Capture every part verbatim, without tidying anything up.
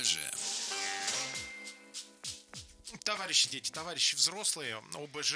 ОБЖ. Товарищи дети, товарищи взрослые, ОБЖ,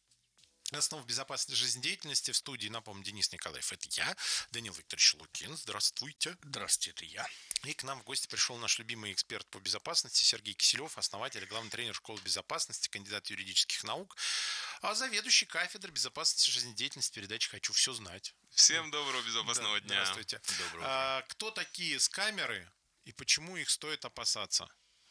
основа безопасной жизнедеятельности. В студии, напомню, Денис Николаев, это я, Данил Викторович Лукин, здравствуйте. Здравствуйте, это я. И к нам в гости пришел наш любимый эксперт по безопасности Сергей Киселев, основатель и главный тренер школы безопасности, кандидат юридических наук, а заведующий кафедрой безопасности жизнедеятельности передачи «Хочу все знать». Всем доброго безопасного Да, дня. Здравствуйте. Доброго а, кто такие скамеры и почему их стоит опасаться?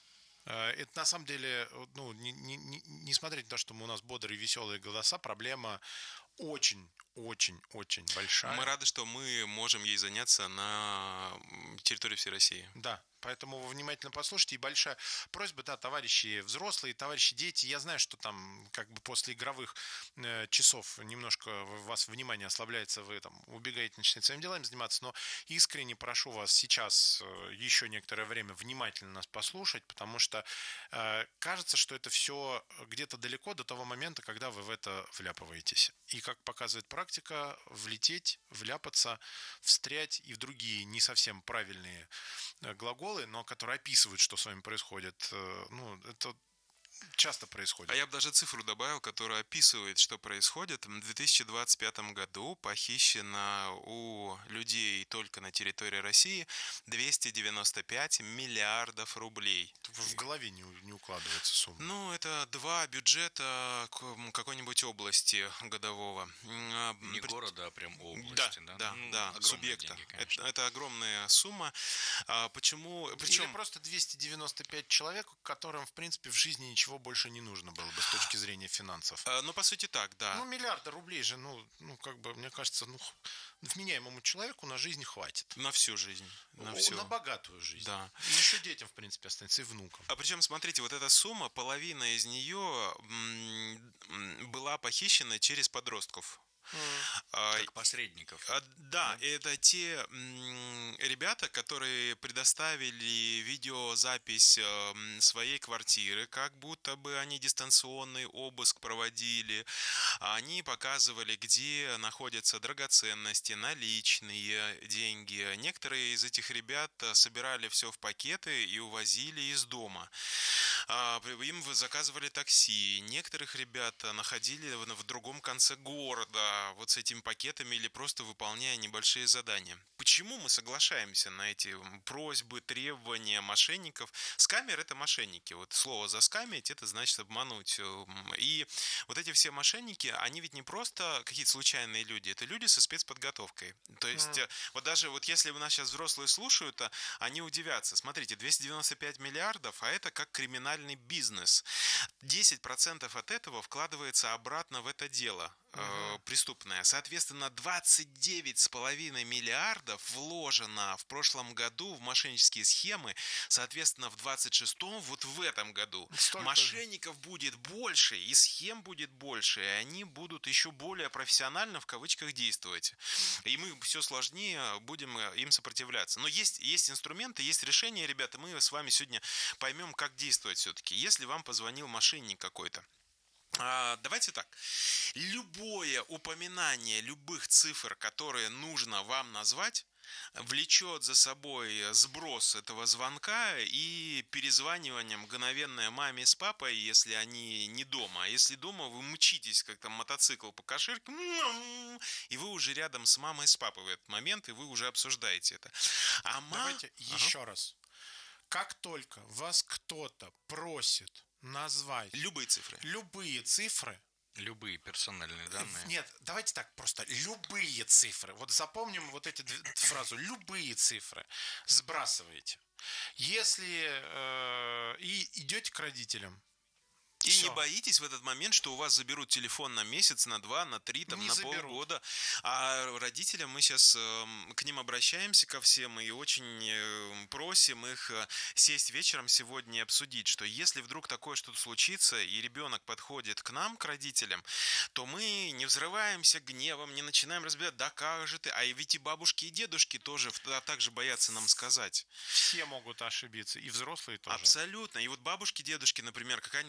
Это на самом деле, ну, не, не, не смотреть на то, что мы, у нас бодрые, веселые голоса, проблема очень, очень, очень большая. Мы рады, что мы можем ей заняться на территории всей России. Да, поэтому вы внимательно послушайте. И большая просьба, да, товарищи взрослые, товарищи дети, я знаю, что там как бы после игровых э, часов немножко у вас внимание ослабляется, вы там убегаете, начинаете своими делами заниматься, но искренне прошу вас сейчас э, еще некоторое время внимательно нас послушать, потому что э, кажется, что это все где-то далеко до того момента, когда вы в это вляпываетесь. И, как показывает практика, влететь, вляпаться, встрять и в другие не совсем правильные глаголы, но которые описывают, что с вами происходит, ну, это часто происходит. А я бы даже цифру добавил, которая описывает, что происходит. В две тысячи двадцать пятом году похищено у людей только на территории России двести девяносто пять миллиардов рублей. В голове не, не укладывается сумма. Ну, это два бюджета какой-нибудь области годового. Не города, а прям области, да? Да, да, ну, да, субъекта. Деньги, это, это огромная сумма. А почему? Причем... Или просто двести девяносто пять человек, которым, в принципе, в жизни ничего больше не нужно было бы с точки зрения финансов. А, ну, по сути, так, да. Ну, миллиарда рублей же, ну, ну как бы, мне кажется, ну, вменяемому человеку на жизнь хватит. На всю жизнь. На, всю. на богатую жизнь. Да. И еще детям, в принципе, останется, и внукам. А причем, смотрите, вот эта сумма, половина из нее была похищена через подростков. Mm. Как посредников. А, да, mm. это те м, ребята, которые предоставили видеозапись э, своей квартиры, как будто бы они дистанционный обыск проводили. Они показывали, где находятся драгоценности, наличные деньги. Некоторые из этих ребят собирали все в пакеты и увозили из дома. Им заказывали такси. Некоторых ребят находили в другом конце города вот с этими пакетами или просто выполняя небольшие задания. Почему мы соглашаемся на эти просьбы, требования мошенников? Скамер – это мошенники. Вот слово «заскамить» – это значит обмануть. И вот эти все мошенники, они ведь не просто какие-то случайные люди, это люди со спецподготовкой. То есть mm. вот даже вот если у нас сейчас взрослые слушают, они удивятся. Смотрите, двести девяносто пять миллиардов, а это как криминальный бизнес. десять процентов от этого вкладывается обратно в это дело. Uh-huh. преступная. Соответственно, двадцать девять с половиной миллиардов вложено в прошлом году в мошеннические схемы. Соответственно, в двадцать шестом, вот в этом году, Столько мошенников же. будет больше, и схем будет больше, и они будут еще более профессионально, в кавычках, действовать. И мы все сложнее будем им сопротивляться. Но есть, есть инструменты, есть решения, ребята, мы с вами сегодня поймем, как действовать все-таки. Если вам позвонил мошенник какой-то, давайте так. Любое упоминание любых цифр, которые нужно вам назвать, влечет за собой сброс этого звонка и перезванивание мгновенное маме с папой, если они не дома. А если дома, вы мчитесь, как там мотоцикл по кошельке, и вы уже рядом с мамой и с папой в этот момент, и вы уже обсуждаете это. А ма... Давайте ага. еще раз. Как только вас кто-то просит назвать любые цифры. Любые цифры. Любые персональные данные. Нет, давайте так просто. Любые цифры. Вот запомним вот эту фразу. Любые цифры. Сбрасываете. Если э, и идете к родителям. И Все. не боитесь в этот момент, что у вас заберут телефон на месяц, на два, на три, там, на заберут. полгода. А родителям мы сейчас э, к ним обращаемся ко всем и очень э, просим их э, сесть вечером сегодня и обсудить, что если вдруг такое что-то случится, и ребенок подходит к нам, к родителям, то мы не взрываемся гневом, не начинаем разбирать, да как же ты, а ведь и бабушки, и дедушки тоже также боятся нам сказать. Все могут ошибиться, и взрослые тоже. Абсолютно. И вот бабушки, дедушки, например, какая-нибудь бабушка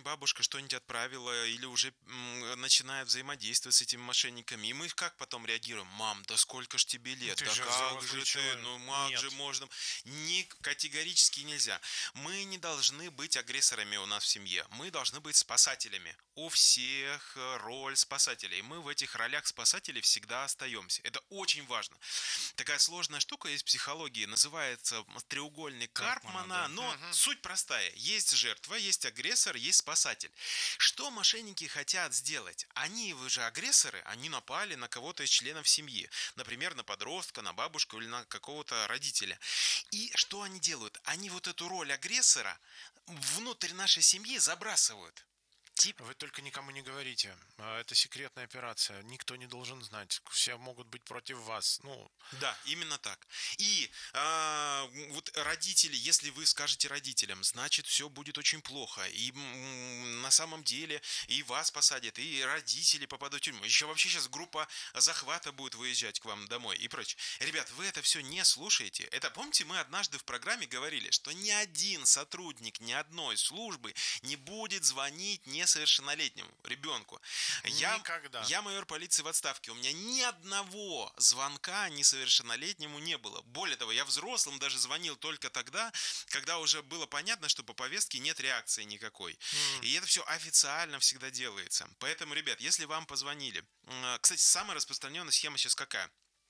что-нибудь отправила или уже начинает взаимодействовать с этими мошенниками. И мы как потом реагируем? Мам, да сколько ж тебе лет? Ты да же как взрослый же человек. ты? Ну как Нет. же можно? Ни, категорически нельзя. Мы не должны быть агрессорами у нас в семье. Мы должны быть спасателями. У всех роль спасателей. Мы в этих ролях спасателей всегда остаемся. Это очень важно. Такая сложная штука есть в психологии. Называется треугольник Карпмана. Карпмана, да. Но Угу. суть простая. Есть жертва, есть агрессор, есть спасатель. Что мошенники хотят сделать? Они, вы же агрессоры, они напали на кого-то из членов семьи. Например, на подростка, на бабушку или на какого-то родителя. И что они делают? Они вот эту роль агрессора внутрь нашей семьи забрасывают. Вы только никому не говорите. Это секретная операция. Никто не должен знать. Все могут быть против вас. Ну, да, именно так. И а, вот родители, если вы скажете родителям, значит, все будет очень плохо. И м, на самом деле и вас посадят, и родители попадут в тюрьму. Еще вообще сейчас группа захвата будет выезжать к вам домой и прочее. Ребят, вы это все не слушаете. Это, помните, мы однажды в программе говорили, что ни один сотрудник ни одной службы не будет звонить несовершеннолетнему ребенку. Я, никогда. я майор полиции в отставке. У меня ни одного звонка несовершеннолетнему не было. Более того, я взрослым даже звонил только тогда, когда уже было понятно, что по повестке нет реакции никакой. Mm. И это все официально всегда делается. Поэтому, ребят, если вам позвонили... Кстати, самая распространенная схема сейчас какая?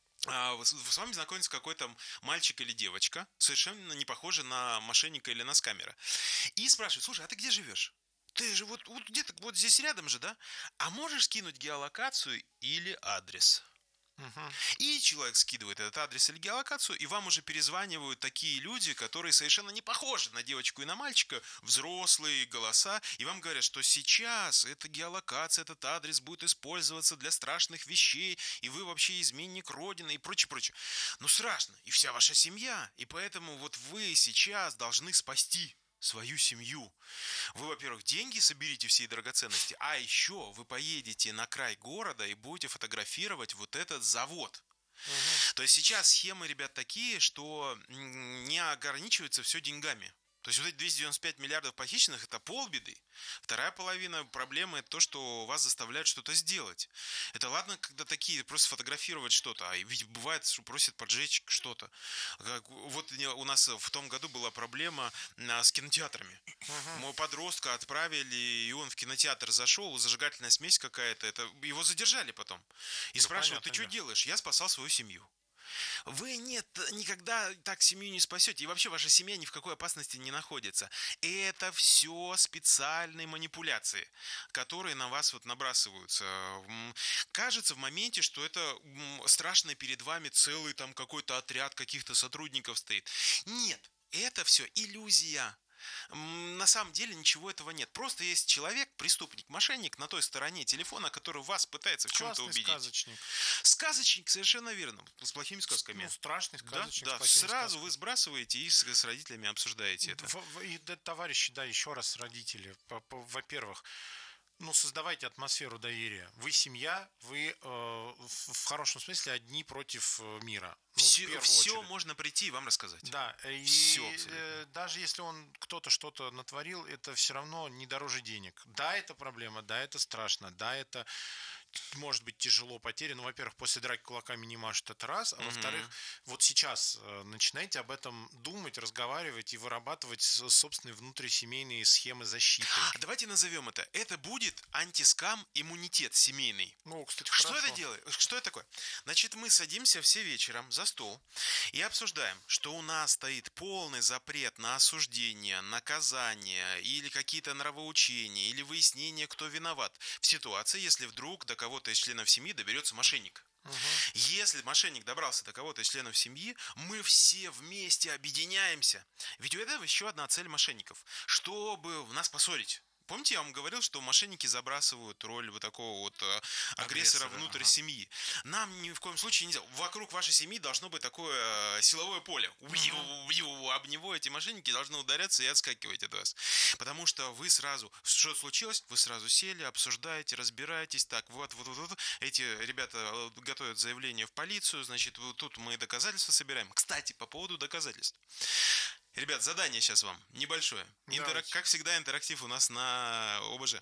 С вами знакомится какой-то мальчик или девочка, совершенно не похожий на мошенника или на скамера. И спрашивает: слушай, а ты где живешь? Ты же вот, вот где-то вот здесь рядом же, да? А можешь скинуть геолокацию или адрес? Угу. И человек скидывает этот адрес или геолокацию, и вам уже перезванивают такие люди, которые совершенно не похожи на девочку и на мальчика, взрослые голоса, и вам говорят, что сейчас эта геолокация, этот адрес будет использоваться для страшных вещей, и вы вообще изменник Родины и прочее, прочее. Ну страшно, и вся ваша семья, и поэтому вот вы сейчас должны спасти свою семью. Вы, во-первых, деньги соберите, все драгоценности, а еще вы поедете на край города и будете фотографировать вот этот завод. Угу. То есть сейчас схемы, ребят, такие, что не ограничивается все деньгами. То есть вот эти двести девяносто пять миллиардов похищенных – это полбеды. Вторая половина проблемы – это то, что вас заставляют что-то сделать. Это ладно, когда такие просто сфотографировать что-то, а ведь бывает, что просят поджечь что-то. Вот у нас в том году была проблема с кинотеатрами. Uh-huh. Мы подростка отправили, и он в кинотеатр зашел, зажигательная смесь какая-то, это, его задержали потом. И да, спрашивают: ты что да. делаешь? Я спасал свою семью. Вы нет, никогда так семью не спасете. И вообще ваша семья ни в какой опасности не находится. Это все специальные манипуляции, которые на вас вот набрасываются. Кажется в моменте, что это страшно, перед вами целый там какой-то отряд каких-то сотрудников стоит. Нет, это все иллюзия. На самом деле ничего этого нет. Просто есть человек, преступник, мошенник на той стороне телефона, который вас пытается в чем-то убедить. Сказочник. Сказочник, совершенно верно. С плохими сказками. Ну, страшный сказочник. Да, да. Сразу сказками. Вы сбрасываете и с, с родителями обсуждаете это. И, товарищи, да, еще раз родители. Во-первых, ну, создавайте атмосферу доверия. Вы семья, вы э, в хорошем смысле одни против мира. Ну, все все можно прийти и вам рассказать. Да, и все, э, даже если он кто-то что-то натворил, это все равно не дороже денег. Да, это проблема, да, это страшно, да, это может быть тяжело, потери. Ну, во-первых, после драки кулаками не машут, это раз. А mm-hmm. во-вторых, вот сейчас э, начинайте об этом думать, разговаривать и вырабатывать собственные внутрисемейные схемы защиты. Давайте назовем это. Это будет антискам иммунитет семейный. Ну, кстати, что хорошо. это делает? Что это такое? Значит, мы садимся все вечером за стол и обсуждаем, что у нас стоит полный запрет на осуждение, наказание или какие-то нравоучения, или выяснение, кто виноват в ситуации, если вдруг до кого-то из членов семьи доберется мошенник. Угу. Если мошенник добрался до кого-то из членов семьи, мы все вместе объединяемся. Ведь это еще одна цель мошенников, чтобы нас поссорить. Помните, я вам говорил, что мошенники забрасывают роль вот такого вот агрессора, агрессора внутрь ага. семьи. Нам ни в коем случае нельзя. Вокруг вашей семьи должно быть такое силовое поле. Ага. Об него эти мошенники должны ударяться и отскакивать от вас. Потому что вы сразу, что случилось, вы сразу сели, обсуждаете, разбираетесь. Так, вот, вот, вот, вот. Эти ребята готовят заявление в полицию, значит, вот тут мы доказательства собираем. Кстати, по поводу доказательств. Ребят, задание сейчас вам небольшое. Интерак... Как всегда, интерактив у нас на ОБЖ.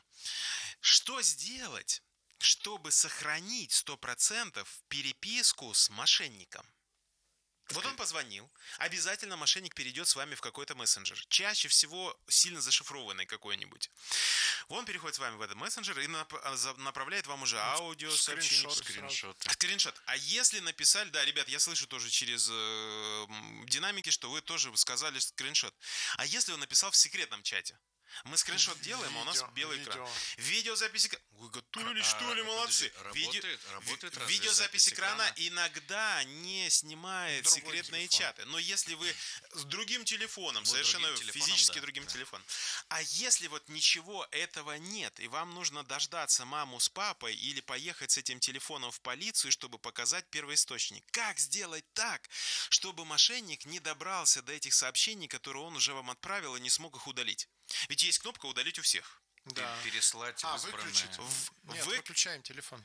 Что сделать, чтобы сохранить сто процентов переписку с мошенником? Вот он позвонил, обязательно мошенник перейдет с вами в какой-то мессенджер. Чаще всего сильно зашифрованный какой-нибудь. Он переходит с вами в этот мессенджер и направляет вам уже аудио, сообщение, скриншот. Скриншот. А если написали, да, ребят, я слышу тоже через э, динамики, что вы тоже сказали скриншот. А если он написал в секретном чате? Мы скриншот делаем, видео, а у нас белый видео. Экран. Видеозапись экрана. Вы готовили, а, что ли, молодцы? Подожди, работает, Видео... работает Видеозапись экрана, экрана иногда не снимает другой секретные телефон. Чаты. Но если вы с другим телефоном, вот совершенно другим физически да, другим да. телефоном. А если вот ничего этого нет, и вам нужно дождаться маму с папой или поехать с этим телефоном в полицию, чтобы показать первоисточник. Как сделать так, чтобы мошенник не добрался до этих сообщений, которые он уже вам отправил, и не смог их удалить? Ведь есть кнопка «Удалить у всех». Да. Переслать а, в избранное. Выключить. В... Нет, Вы... выключаем телефон.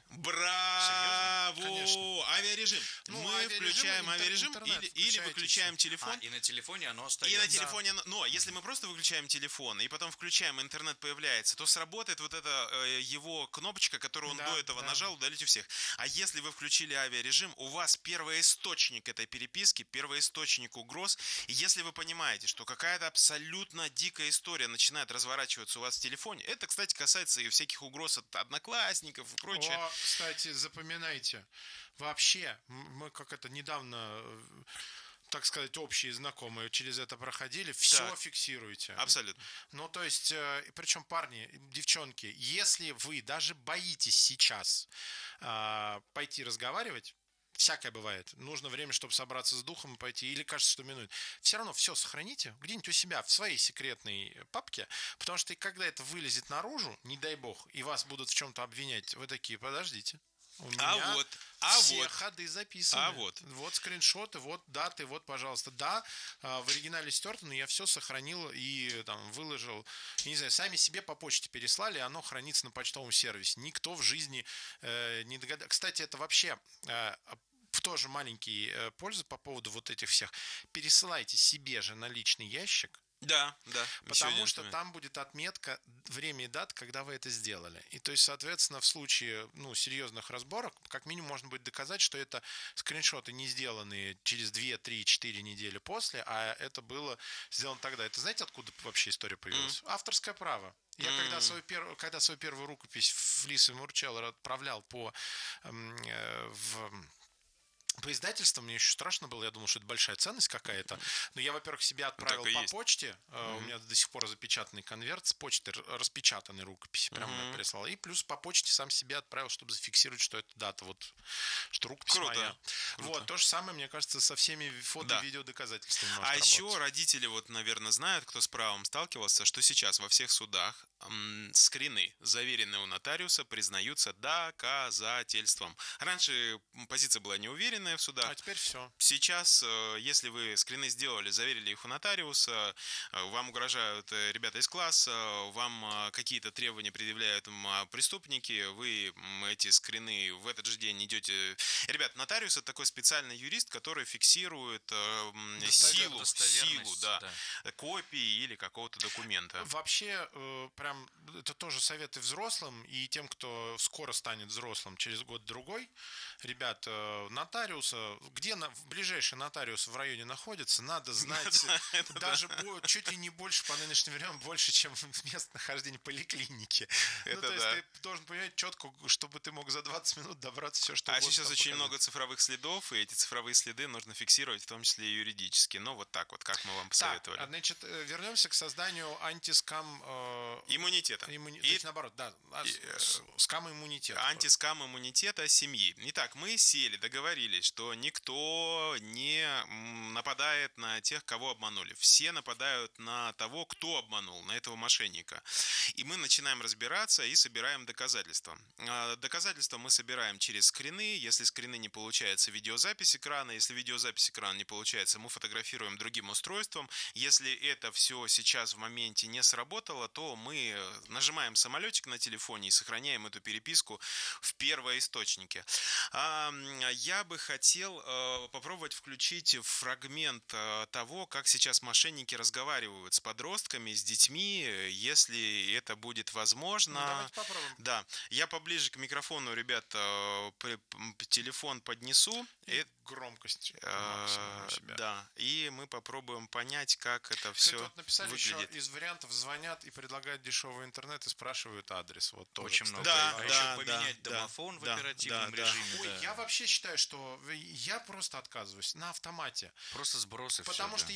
Браво! Авиарежим. Ну, Мы авиарежим, включаем интер- авиарежим или, или выключаем телефон. А, и на телефоне оно остается. И на телефоне да. Но если мы просто выключаем телефон и потом включаем, интернет появляется, то сработает вот эта э, его кнопочка, которую он да, до этого да. нажал, удалить у всех. А если вы включили авиарежим, у вас первоисточник этой переписки, первоисточник угроз. И если вы понимаете, что какая-то абсолютно дикая история начинает разворачиваться у вас в телефоне, это, кстати, касается и всяких угроз от одноклассников и прочее. О, кстати, запоминайте. Вообще, мы как это недавно, так сказать, общие знакомые через это проходили, все так. Фиксируйте. Абсолютно. Ну, то есть, причем парни, девчонки, если вы даже боитесь сейчас э, пойти разговаривать, всякое бывает. Нужно время, чтобы собраться с духом и пойти. Или кажется, что минут. Все равно все сохраните где-нибудь у себя в своей секретной папке. Потому что когда это вылезет наружу, не дай бог, и вас будут в чем-то обвинять, вы такие, подождите. У меня а вот, а все вот. ходы записаны. А вот. Вот скриншоты, вот даты, вот, пожалуйста. Да, в оригинале стерто, но я все сохранил и там выложил. Я не знаю, сами себе по почте переслали, оно хранится на почтовом сервисе. Никто в жизни э, не догадается. Кстати, это вообще э, тоже маленький э, польза по поводу вот этих всех. Пересылайте себе же на личный ящик. Да, да. Потому что там будет отметка, время и дата, когда вы это сделали. И то есть, соответственно, в случае ну, серьезных разборок, как минимум можно будет доказать, что это скриншоты не сделанные через две, три, четыре недели после, а это было сделано тогда. Это знаете, откуда вообще история появилась? Mm. Авторское право. Я mm. когда, свою пер... когда свою первую рукопись в Лис и Мурчелло отправлял по... Э, в... По издательствам мне еще страшно было, я думал, что это большая ценность какая-то. Но я, во-первых, себя отправил по есть. почте. Mm-hmm. У меня до сих пор запечатанный конверт с почты, распечатанной рукописи. Прямо mm-hmm. прислал. И плюс по почте сам себе отправил, чтобы зафиксировать, что это дата. Вот, что рукопись Круто. моя. Круто. Вот, то же самое, мне кажется, со всеми фото- да. и видеодоказательствами. А работать. Еще родители, вот, наверное, знают, кто с правом сталкивался, что сейчас во всех судах м- скрины, заверенные у нотариуса, признаются доказательством. Раньше позиция была неуверенная в судах. А теперь все. Сейчас, если вы скрины сделали, заверили их у нотариуса, вам угрожают ребята из класса, вам какие-то требования предъявляют преступники, вы эти скрины в этот же день идете... Ребят, нотариус — это такой специальный юрист, который фиксирует силу, силу да, да. копии или какого-то документа. Вообще, прям, это тоже советы взрослым и тем, кто скоро станет взрослым через год-другой. Ребят, нотариус, где на, ближайший нотариус в районе находится, надо знать даже чуть ли не больше по нынешним временам, больше, чем место нахождения поликлиники. Ну, то есть ты должен понимать четко, чтобы ты мог за двадцать минут добраться все, что угодно. А сейчас очень много цифровых следов, и эти цифровые следы нужно фиксировать, в том числе и юридически. Ну, вот так вот, как мы вам посоветовали. Так, значит, вернемся к созданию антискам... Э, иммунитета. Иммуни... И... То есть, наоборот, да, и... скам-иммунитета. Антискам-иммунитета семьи. Итак, мы сели, договорились, что никто не нападает на тех, кого обманули. Все нападают на того, кто обманул, на этого мошенника. И мы начинаем разбираться и собираем доказательства. Доказательства мы собираем через скрины. Если скрины не получается, видеозапись экрана. Если видеозапись экрана не получается, мы фотографируем другим устройством. Если это все сейчас в моменте не сработало, то мы мы нажимаем самолетик на телефоне и сохраняем эту переписку в первоисточнике. А, Я бы хотел э, попробовать включить фрагмент э, того, как сейчас мошенники разговаривают с подростками, с детьми, если это будет возможно. Ну, давайте попробуем. Да, я поближе к микрофону, ребят, э, при- м, телефон поднесу. И громкость Э, максимум у себя. Да, и мы попробуем понять, как это Кстати, все вот написали выглядит. еще из вариантов: звонят и предлагают дешевый интернет и спрашивают адрес. Вот тоже, Очень кстати. много. Да, а да, еще да, поменять да, домофон в да, оперативном да, да. режиме. Ой, да. я вообще считаю, что я просто отказываюсь на автомате. Просто сбросы Потому всё, что да.